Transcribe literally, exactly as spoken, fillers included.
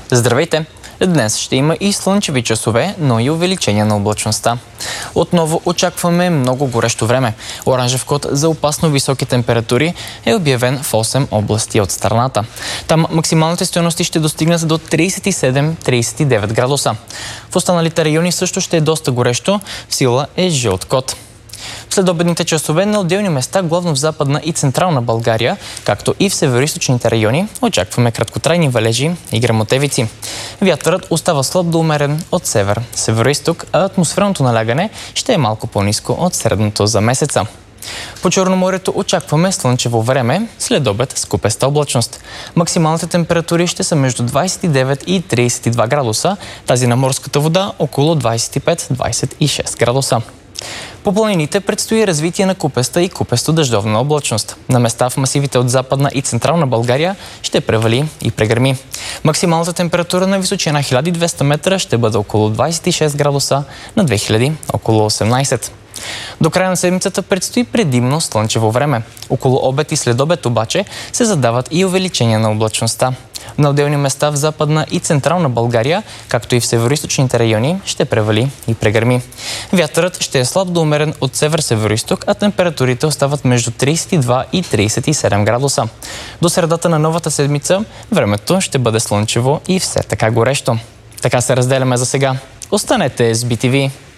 Здравейте! Днес ще има и слънчеви часове, но и увеличение на облачността. Отново очакваме много горещо време. Оранжев код за опасно високи температури е обявен в осем области от страната. Там максималните стойности ще достигнат до тридесет и седем до тридесет и девет градуса. В останалите райони също ще е доста горещо, в сила е жълт код. В следобедните часове на отделни места, главно в Западна и Централна България, както и в североизточните райони, очакваме краткотрайни валежи и гръмотевици. Вятърът остава слаб до умерен от север, североизток, а атмосферното налягане ще е малко по-ниско от средното за месеца. По Черноморието очакваме слънчево време, след обед с купеста облачност. Максималните температури ще са между двадесет и девет и тридесет и два градуса, тази на морската вода около двадесет и пет до двадесет и шест градуса. По планините предстои развитие на купеста и купесто-дъждовна облачност. На места в масивите от Западна и Централна България ще превали и прегърми. Максималната температура на височина хиляда и двеста метра ще бъде около двадесет и шест градуса, на две хиляди около осемнадесет. До края на седмицата предстои предимно слънчево време. Около обед и следобед обаче се задават и увеличения на облачността. На отделни места в Западна и Централна България, както и в североизточните райони, ще превали и прегърми. Вятърът ще е слаб до умерен от север-североизток, а температурите остават между тридесет и два и тридесет и седем градуса. До средата на новата седмица времето ще бъде слънчево и все така горещо. Така се разделяме за сега. Останете с би ти ви!